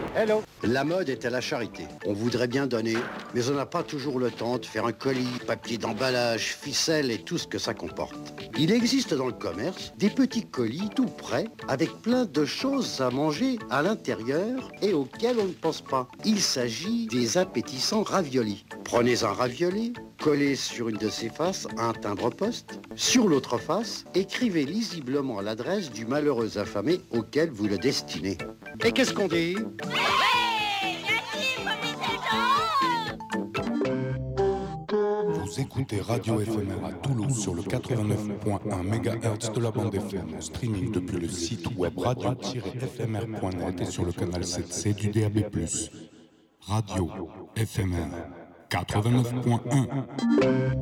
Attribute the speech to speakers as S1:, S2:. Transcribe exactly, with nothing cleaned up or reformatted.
S1: Hello.
S2: La mode est à la charité. On voudrait bien donner, mais on n'a pas toujours le temps de faire un colis, papier d'emballage, ficelle et tout ce que ça comporte. Il existe dans le commerce des petits colis tout prêts avec plein de choses à manger à l'intérieur et auxquelles on ne pense pas. Il s'agit des appétissants raviolis. Prenez un ravioli, collez sur une de ses faces un timbre-poste. Sur l'autre face, écrivez lisiblement l'adresse du malheureux affamé auquel vous le destinez. Et qu'est-ce qu'on dit ?
S3: Vous écoutez Radio F M R à Toulouse sur le quatre-vingt-neuf virgule un mégahertz de la bande F M, en streaming depuis le site web radio tiret f m r point net et sur le canal sept C du D A B plus. Radio F M R quatre-vingt-neuf virgule un.